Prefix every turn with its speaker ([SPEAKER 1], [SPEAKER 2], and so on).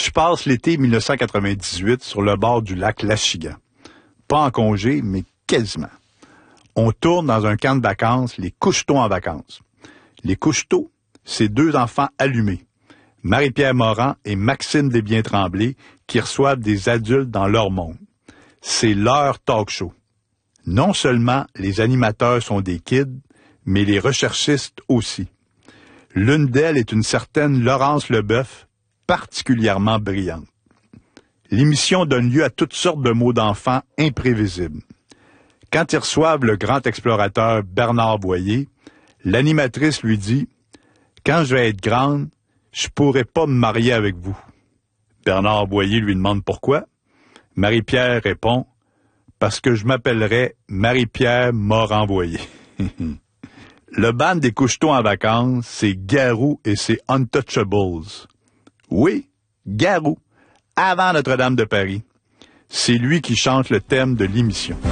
[SPEAKER 1] Je passe l'été 1998 sur le bord du lac Lachigan. Pas en congé, mais quasiment. On tourne dans un camp de vacances, les Coucheteaux en vacances. Les Coucheteaux, c'est deux enfants allumés. Marie-Pierre Morin et Maxime Desbiens-Tremblay qui reçoivent des adultes dans leur monde. C'est leur talk show. Non seulement les animateurs sont des kids, mais les recherchistes aussi. L'une d'elles est une certaine Laurence Leboeuf, particulièrement brillante. L'émission donne lieu à toutes sortes de mots d'enfants imprévisibles. Quand ils reçoivent le grand explorateur Bernard Boyer, l'animatrice lui dit « Quand je vais être grande, je pourrai pas me marier avec vous. » Bernard Boyer lui demande pourquoi. Marie-Pierre répond « Parce que je m'appellerai Marie-Pierre Morin-Boyer. » Le band des Coucheteaux en vacances, c'est Garou et ses Untouchables. Oui, Garou, avant Notre-Dame de Paris. C'est lui qui chante le thème de l'émission.